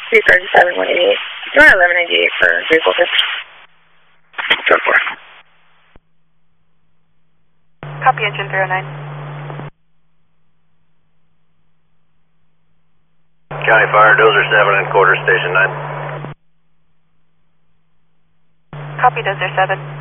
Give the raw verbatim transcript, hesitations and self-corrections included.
three thirty-seven, one eighty-eight. You want eleven ninety-eight for three focus? ten four. Copy engine zero nine. County Fire, Dozer seven and quarter, station nine. Copy Dozer seven.